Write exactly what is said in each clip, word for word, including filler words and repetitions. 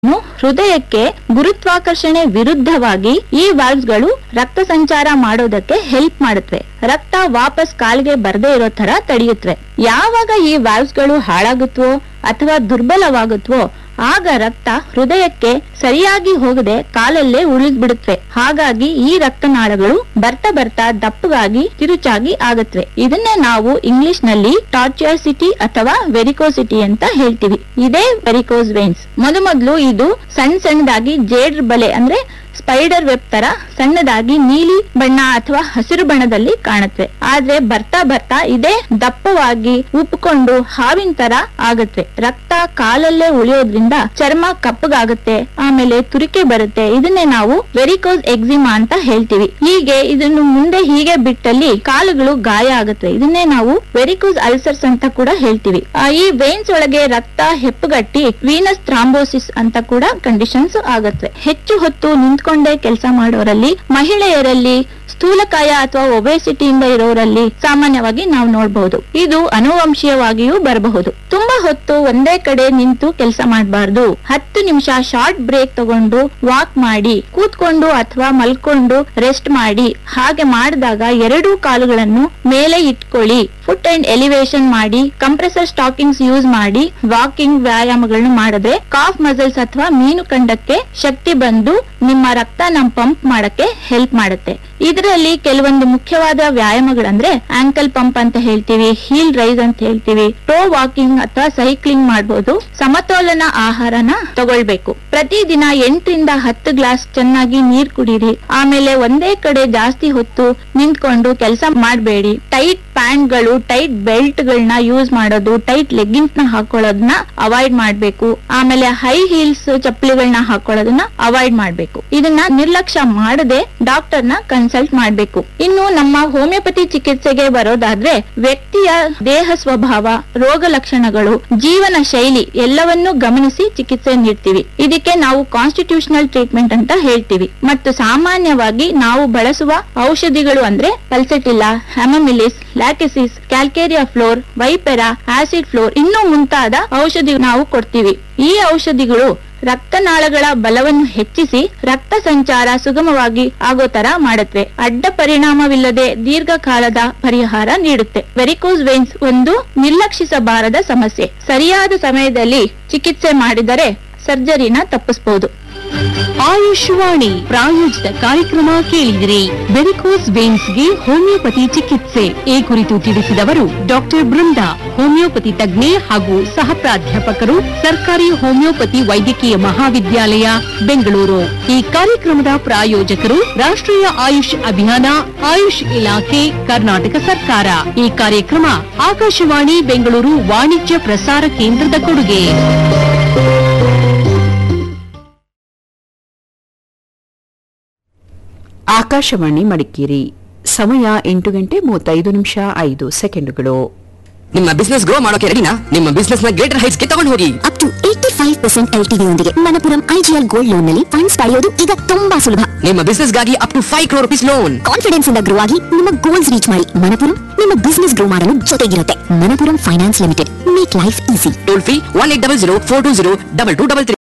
ಹೃದಯಕ್ಕೆ ಗುರುತ್ವಾಕರ್ಷಣೆ ವಿರುದ್ಧವಾಗಿ ಈ ವಾಲ್ವ್ಸ್ಗಳು ರಕ್ತ ಸಂಚಾರ ಮಾಡೋದಕ್ಕೆ ಹೆಲ್ಪ್ ಮಾಡುತ್ತವೆ. ರಕ್ತ ವಾಪಸ್ ಕಾಲಿಗೆ ಬರದೇ ಇರೋ ತರ ತಡೆಯುತ್ತವೆ. ಯಾವಾಗ ಈ ವಾಲ್ವ್ಸ್ಗಳು ಹಾಳಾಗುತ್ತವೋ ಅಥವಾ ದುರ್ಬಲವಾಗುತ್ತವೋ ಆಗ ರಕ್ತ ಹೃದಯಕ್ಕೆ ಸರಿಯಾಗಿ ಹೋಗದೆ ಕಾಲಲ್ಲೇ ಉಳಿದ್ಬಿಡುತ್ತವೆ. ಹಾಗಾಗಿ ಈ ರಕ್ತನಾಳಗಳು ಬರ್ತಾ ಬರ್ತಾ ದಪ್ಪಗಾಗಿ ಕಿರುಚಾಗಿ ಆಗುತ್ತವೆ. ಇದನ್ನೇ ನಾವು ಇಂಗ್ಲಿಷ್ ನಲ್ಲಿ ಟಾರ್ಚುಯಾಸಿಟಿ ಅಥವಾ ವೆರಿಕೋಸಿಟಿ ಅಂತ ಹೇಳ್ತೀವಿ. ಇದೇ ವೆರಿಕೋಸ್ ವೇನ್ಸ್. ಮೊದಮೊದಲು ಇದು ಸಣ್ಣ ಸಣ್ಣದಾಗಿ ಜೇಡ್ರ ಬಲೆ ಅಂದ್ರೆ ಸ್ಪೈಡರ್ ವೆಬ್ ತರ ಸಣ್ಣದಾಗಿ ನೀಲಿ ಬಣ್ಣ ಅಥವಾ ಹಸಿರು ಬಣ್ಣದಲ್ಲಿ ಕಾಣುತ್ತವೆ. ಆದ್ರೆ ಬರ್ತಾ ಬರ್ತಾ ಇದೇ ದಪ್ಪವಾಗಿ ಉಪ್ಪಿಕೊಂಡು ಹಾವಿನ ತರ ಆಗುತ್ತೆ. ರಕ್ತ ಕಾಲಲ್ಲೇ ಉಳಿಯೋದ್ರಿಂದ ಚರ್ಮ ಕಪ್ಪಗಾಗುತ್ತೆ, ಆಮೇಲೆ ತುರಿಕೆ ಬರುತ್ತೆ. ಇದನ್ನೇ ನಾವು ವೆರಿಕೋಸ್ ಎಕ್ಸಿಮಾ ಅಂತ ಹೇಳ್ತೀವಿ. ಹೀಗೆ ಇದನ್ನು ಮುಂದೆ ಹೀಗೆ ಬಿಟ್ಟಲ್ಲಿ ಕಾಲುಗಳು ಗಾಯ ಆಗುತ್ತವೆ. ಇದನ್ನೇ ನಾವು ವೆರಿಕೋಸ್ ಅಲ್ಸರ್ಸ್ ಅಂತ ಕೂಡ ಹೇಳ್ತೀವಿ. ಈ ವೇನ್ಸ್ ಒಳಗೆ ರಕ್ತ ಹೆಪ್ಪುಗಟ್ಟಿ ವೀನಸ್ ಥ್ರಾಂಬೋಸಿಸ್ ಅಂತ ಕೂಡ ಕಂಡೀಷನ್ಸ್ ಆಗುತ್ತವೆ. ಹೆಚ್ಚು ಹೊತ್ತು ನಿಂತ್ಕೊಂಡೇ ಕೆಲಸ ಮಾಡೋರಲ್ಲಿ, ಮಹಿಳೆಯರಲ್ಲಿ, ಸ್ಥೂಲಕಾಯ ಅಥವಾ ಒಬೆಸಿಟಿಯಿಂದ ಇರೋರಲ್ಲಿ ಸಾಮಾನ್ಯವಾಗಿ ನಾವು ನೋಡಬಹುದು. ಇದು ಅನುವಂಶೀಯವಾಗಿಯೂ ಬರಬಹುದು. ತುಂಬಾ ಹೊತ್ತು ಒಂದೇ ಕಡೆ ನಿಂತು ಕೆಲಸ ಮಾಡಬಾರ್ದು. ಹತ್ತು ನಿಮಿಷ ಶಾರ್ಟ್ ಬ್ರೇಕ್ ತಗೊಂಡು ವಾಕ್ ಮಾಡಿ, ಕೂತ್ಕೊಂಡು ಅಥವಾ ಮಲ್ಕೊಂಡು ರೆಸ್ಟ್ ಮಾಡಿ. ಹಾಗೆ ಮಾಡಿದಾಗ ಎರಡೂ ಕಾಲುಗಳನ್ನು ಮೇಲೆ ಇಟ್ಕೊಳ್ಳಿ. ಫುಟ್ ಅಂಡ್ ಎಲಿವೇಶನ್ ಮಾಡಿ, ಕಂಪ್ರೆಸರ್ ಸ್ಟಾಕಿಂಗ್ಸ್ ಯೂಸ್ ಮಾಡಿ ವಾಕಿಂಗ್ ವ್ಯಾಯಾಮಗಳನ್ನು ಮಾಡಿದ್ರೆ ಕಾಫ್ ಮಸಲ್ಸ್ ಅಥವಾ ಮೀನು ಕಂಡಕ್ಕೆ ಶಕ್ತಿ ಬಂದು ನಿಮ್ಮ ರಕ್ತನ ಪಂಪ್ ಮಾಡಕ್ಕೆ ಹೆಲ್ಪ್ ಮಾಡುತ್ತೆ. ಇದರಲ್ಲಿ ಕೆಲವೊಂದು ಮುಖ್ಯವಾದ ವ್ಯಾಯಾಮಗಳಂದ್ರೆ ಆಂಕಲ್ ಪಂಪ್ ಅಂತ ಹೇಳ್ತೀವಿ, ಹೀಲ್ ರೈಸ್ ಅಂತ ಹೇಳ್ತೀವಿ, ಟೋ ವಾಕಿಂಗ್ ಅಥವಾ ಸೈಕ್ಲಿಂಗ್ ಮಾಡಬಹುದು. ಸಮತೋಲನ ಆಹಾರನ ತಗೊಳ್ಬೇಕು. ಪ್ರತಿದಿನ ಎಂಟರಿಂದ ಹತ್ತು ಗ್ಲಾಸ್ ಚೆನ್ನಾಗಿ ನೀರ್ ಕುಡೀರಿ. ಆಮೇಲೆ ಒಂದೇ ಕಡೆ ಜಾಸ್ತಿ ಹೊತ್ತು ನಿಂತ್ಕೊಂಡು ಕೆಲಸ ಮಾಡಬೇಡಿ. ಟೈಟ್ ಪ್ಯಾಂಟ್ ಗಳು, ಟೈಟ್ ಬೆಲ್ಟ್ ಗಳನ್ನ ಯೂಸ್ ಮಾಡೋದು, ಟೈಟ್ ಲೆಗ್ಗಿನ್ಸ್ ನ ಹಾಕೊಳ್ಳೋದನ್ನ ಅವಾಯ್ಡ್ ಮಾಡಬೇಕು. ಆಮೇಲೆ ಹೈ ಹೀಲ್ಸ್ ಚಪ್ಪಲಿಗಳನ್ನ ಹಾಕೊಳ್ಳೋದನ್ನ ಅವಾಯ್ಡ್ ಮಾಡಬೇಕು. ಇದನ್ನ ನಿರ್ಲಕ್ಷ್ಯ ಮಾಡದೆ ಡಾಕ್ಟರ್ ನ ಕನ್ಸಲ್ಟ್ ಮಾಡಬೇಕು. ಇನ್ನು ನಮ್ಮ ಹೋಮಿಯೋಪತಿ ಚಿಕಿತ್ಸೆಗೆ ಬರೋದಾದ್ರೆ ವ್ಯಕ್ತಿಯ ದೇಹ ಸ್ವಭಾವ, ರೋಗ ಲಕ್ಷಣಗಳು, ಜೀವನ ಶೈಲಿ ಎಲ್ಲವನ್ನೂ ಗಮನಿಸಿ ಚಿಕಿತ್ಸೆ ನೀಡ್ತೀವಿ. ಇದಕ್ಕೆ ನಾವು ಕಾನ್ಸ್ಟಿಟ್ಯೂಷನಲ್ ಟ್ರೀಟ್ಮೆಂಟ್ ಅಂತ ಹೇಳ್ತೀವಿ. ಮತ್ತು ಸಾಮಾನ್ಯವಾಗಿ ನಾವು ಬಳಸುವ ಔಷಧಿಗಳು ಅಂದ್ರೆ ಪಲ್ಸೆಟಿಲ್ಲಾ, ಹ್ಯಾಮಮಿಲಿಸ್, ಲ್ಯಾಕೆಸಿಸ್, ಕ್ಯಾಲ್ಕೇರಿಯಾ ಫ್ಲೋರ್, ವೈಪೆರಾ, ಆಸಿಡ್ ಫ್ಲೋರ್ ಇನ್ನೂ ಮುಂತಾದ ಔಷಧಿ ನಾವು ಕೊಡ್ತೀವಿ. ಈ ಔಷಧಿಗಳು ರಕ್ತನಾಳಗಳ ಬಲವನ್ನು ಹೆಚ್ಚಿಸಿ ರಕ್ತ ಸಂಚಾರ ಸುಗಮವಾಗಿ ಆಗೋ ತರ ಮಾಡುತ್ತವೆ. ಅಡ್ಡ ಪರಿಣಾಮವಿಲ್ಲದೆ ದೀರ್ಘಕಾಲದ ಪರಿಹಾರ ನೀಡುತ್ತೆ. ವೆರಿಕೋಸ್ ವೇನ್ಸ್ ಒಂದು ನಿರ್ಲಕ್ಷಿಸಬಾರದ ಸಮಸ್ಯೆ. ಸರಿಯಾದ ಸಮಯದಲ್ಲಿ ಚಿಕಿತ್ಸೆ ಮಾಡಿದರೆ ಸರ್ಜರಿನ ತಪ್ಪಿಸಬಹುದು. ಆಯುಷ್ವಾಣಿ ಪ್ರಾಯೋಜಿತ ಕಾರ್ಯಕ್ರಮ ಕೇಳಿದಿರಿ. ವೆರಿಕೋಸ್ ವೇನ್ಸ್ಗೆ ಹೋಮಿಯೋಪತಿ ಚಿಕಿತ್ಸೆ ಈ ಕುರಿತು ತಿಳಿಸಿದವರು ಡಾಕ್ಟರ್ ಬೃಂದಾ, ಹೋಮಿಯೋಪತಿ ತಜ್ಞೆ ಹಾಗೂ ಸಹ ಪ್ರಾಧ್ಯಾಪಕರು, ಸರ್ಕಾರಿ ಹೋಮಿಯೋಪತಿ ವೈದ್ಯಕೀಯ ಮಹಾವಿದ್ಯಾಲಯ, ಬೆಂಗಳೂರು. ಈ ಕಾರ್ಯಕ್ರಮದ ಪ್ರಾಯೋಜಕರು ರಾಷ್ಟ್ರೀಯ ಆಯುಷ್ ಅಭಿಯಾನ, ಆಯುಷ್ ಇಲಾಖೆ, ಕರ್ನಾಟಕ ಸರ್ಕಾರ. ಈ ಕಾರ್ಯಕ್ರಮ ಆಕಾಶವಾಣಿ ಬೆಂಗಳೂರು ವಾಣಿಜ್ಯ ಪ್ರಸಾರ ಕೇಂದ್ರದ ಕೊಡುಗೆ. ಆಕಾಶವಾಣಿ ಮಡಿಕೇರಿ. ಸಮಯ ಎಂಟು ಗಂಟೆ ಮೂವತ್ತೈದು ನಿಮಿಷ ಐದು ಸೆಕೆಂಡುಗಳು. ನಿಮ್ಮ ಬಿಸ್ನೆಸ್ ಗ್ರೋ ಮಾಡೋಕೆ ರೆಡಿನಾ? ನಿಮ್ಮ ಬಿಸ್ನೆಸ್ ನ ಗ್ರೇಟರ್ ಹೈಟ್ಸ್ ಗೆ ತಗೊಂಡು ಹೋಗಿ. Up to eighty five percent L T D ಯೊಂದಿಗೆ ಮಣಪುರಂ ಐಜಿಎಲ್ ಗೋಲ್ಡ್ ಲೋನ್ ನಲ್ಲಿ ಫಂಡ್ಸ್ ಪಡೆಯೋದು ಈಗ ತುಂಬಾ ಸುಲಭ. ನಿಮ್ಮ ಬಿಸ್ನೆಸ್ ಗಾಗಿ up to five crore rupees loan. Confidence ಇಂದ ಗ್ರೋ ಆಗಿ ನಿಮ್ಮ ಗೋಲ್ಸ್ ರೀಚ್ ಮಾಡಿ. ಮಣಪುರಂ ನಿಮ್ಮ ಬಿಸ್ನೆಸ್ ಗ್ರೋ ಮಾಡಲು ಜೊತೆಗಿರುತ್ತೆ. Manappuram finance limited, make life easy. Toll free one eight double zero four two zero double two double three.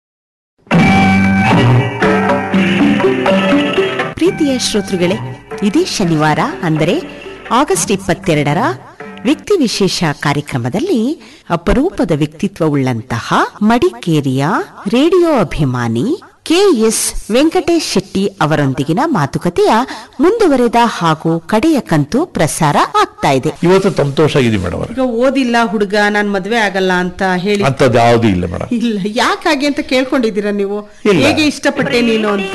ಪ್ರೀತಿಯ ಶ್ರೋತೃಗಳೇ, ಇದೇ ಶನಿವಾರ ಅಂದರೆ ಆಗಸ್ಟ್ ಇಪ್ಪತ್ತೆರಡರ ವ್ಯಕ್ತಿ ವಿಶೇಷ ಕಾರ್ಯಕ್ರಮದಲ್ಲಿ ಅಪರೂಪದ ವ್ಯಕ್ತಿತ್ವವುಳ್ಳಂತಹ ಮಡಿಕೇರಿಯ ರೇಡಿಯೋ ಅಭಿಮಾನಿ ಕೆಎಸ್ ವೆಂಕಟೇಶ್ ಶೆಟ್ಟಿ ಅವರೊಂದಿಗಿನ ಮಾತುಕತೆಯ ಮುಂದುವರೆದ ಹಾಗೂ ಕಡೆಯ ಕಂತು ಪ್ರಸಾರ ಆಗ್ತಾ ಇದೆ. ಇವತ್ತು ಸಂತೋಷ ಆಗಿದೆ ಮೇಡಮ್. ಈಗ ಓದಿಲ್ಲ ಹುಡುಗ, ನಾನ್ ಮದ್ವೆ ಆಗಲ್ಲ ಅಂತ ಹೇಳಿ ಅಂತದ್ದು ಯಾವ್ದು ಇಲ್ಲ ಮೇಡಮ್. ಇಲ್ಲ, ಯಾಕಾಗೆ ಅಂತ ಕೇಳ್ಕೊಂಡಿದ್ದೀರಾ ನೀವು? ಹೇಗೆ ಇಷ್ಟಪಟ್ಟೆ ನೀನು ಅಂತ?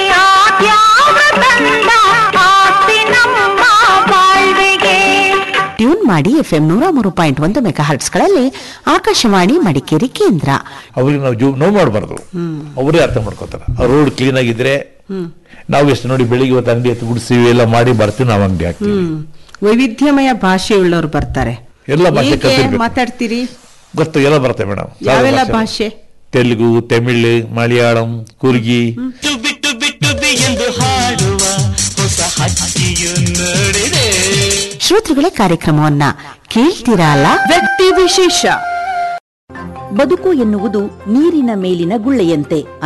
ಟ್ಯೂನ್ ಮಾಡಿ ಎಫ್ಎಂ ನೂರ ಮೂರು ಪಾಯಿಂಟ್ ಒಂದು ಮೆಗಾ ಹರ್ಟ್ಸ್ ಗಳಲ್ಲಿ ಆಕಾಶವಾಣಿ ಮಡಿಕೇರಿ ಕೇಂದ್ರ. ಅವ್ರಿಗೆ ನಾವು ನೋವು ಮಾಡಬಾರ್ದು, ಅವರೇ ಅರ್ಥ ಮಾಡ್ಕೋತಾರ. ರೋಡ್ ಕ್ಲೀನ್ ಆಗಿದ್ರೆ ನಾವು ಎಷ್ಟು ನೋಡಿ ಬೆಳಿಗ್ಗೆ ಇವತ್ತು ಅಂಗಡಿ ಎತ್ತು ಗುಡಿಸಿ ಎಲ್ಲ ಮಾಡಿ ಬರ್ತೀವಿ, ನಾವು ಅಂಗಡಿ ಹಾಕ್ತೀವಿ. ವೈವಿಧ್ಯಮಯ ಭಾಷೆಯುಳ್ಳವರು ಬರ್ತಾರೆ. ಎಲ್ಲ ಭಾಷೆ ಮಾತಾಡ್ತೀರಿ? ಗೊತ್ತು, ಎಲ್ಲ ಬರುತ್ತೆ ಮೇಡಮ್. ಯಾವೆಲ್ಲ ಭಾಷೆ? ತೆಲುಗು, ತಮಿಳ್, ಮಲಯಾಳಂ, ಕುರ್ಗಿ. ಶ್ರೋತೃಗಳೇ, ಕಾರ್ಯಕ್ರಮವನ್ನ ಕೇಳ್ತೀರಾ ಅಲ್ಲ? ವ್ಯಕ್ತಿ ವಿಶೇಷ ಬದುಕು ಎನ್ನುವುದು ನೀರಿನ ಮೇಲಿನ ಗುಳ್ಳೆಯಂತೆ.